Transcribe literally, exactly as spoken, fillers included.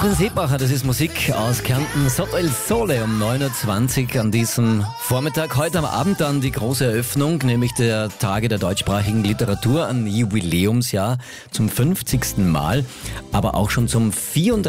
Martin Seebacher, das ist Musik aus Kärnten. Sot el Sole um neun Uhr zwanzig an diesem Vormittag. Heute am Abend dann die große Eröffnung, nämlich der Tage der deutschsprachigen Literatur, ein Jubiläumsjahr zum fünfzigsten Mal, aber auch schon zum vierunddreißigsten